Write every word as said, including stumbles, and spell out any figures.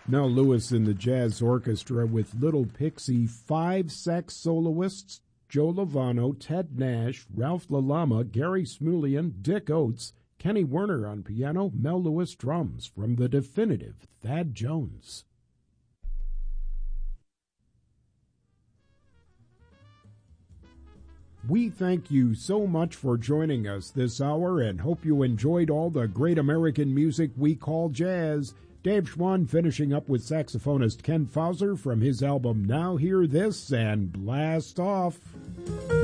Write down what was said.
Mel Lewis in the Jazz Orchestra with Little Pixie, five sax soloists, Joe Lovano, Ted Nash, Ralph LaLama, Gary Smulian, Dick Oates, Kenny Werner on piano, Mel Lewis drums from the definitive Thad Jones. We thank you so much for joining us this hour and hope you enjoyed all the great American music we call jazz. Dave Schwann finishing up with saxophonist Ken Fauser from his album Now Hear This and Blast Off.